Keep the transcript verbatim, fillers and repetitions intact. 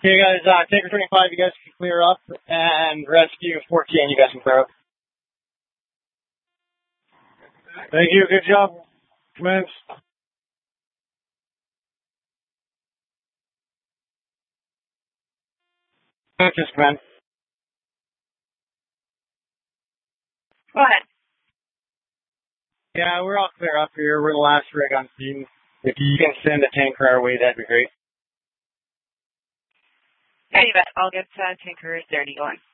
Okay, guys, uh, Tanker twenty-five, you guys can clear up, and Rescue fourteen, you guys can clear up. Thank you, good job. Commence. Just commence. Go ahead. Yeah, we're all clear up here. We're the last rig on scene. If you can send a tanker our way, that'd be great. Yeah, you bet. I'll get uh, Tanker thirty going.